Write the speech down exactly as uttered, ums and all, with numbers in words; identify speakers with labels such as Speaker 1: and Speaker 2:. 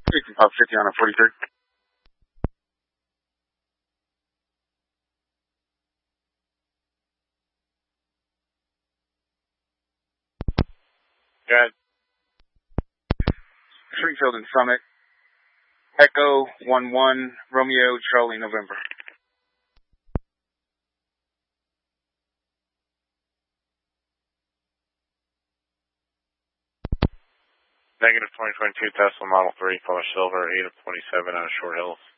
Speaker 1: sixty-five fifty on a forty-three. Got Springfield and Summit. Echo one one Romeo Charlie November.
Speaker 2: Negative twenty twenty-two Tesla Model three, color silver, eight of twenty-seven out of Short Hills.